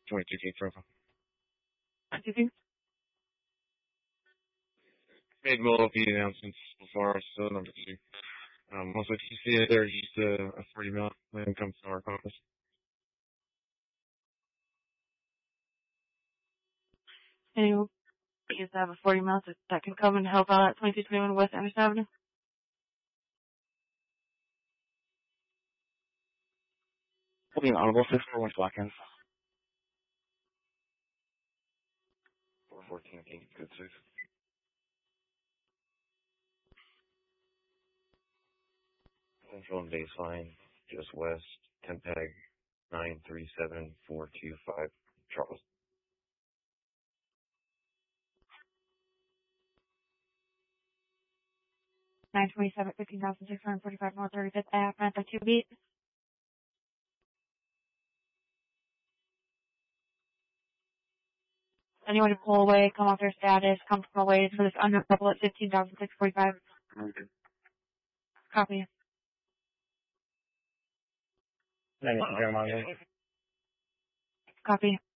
22 King profile. Do you think? Made multiple announcements before, so number 2. Also, if you see it, there's just a 40 mil when it comes to our office. And you used to have a 40 mil that can come and help out at 2221 West Anderson Avenue? Will be an honorable 641 Watkins. 414 King, good 6. Central and baseline, just west, Tempeg, 937425, Charles. Nine 15,645 North 35th Ave, Mantha 2 beat. Anyone to pull away, come off their status, come from away for this under couple at 15,645. Copy. Copy.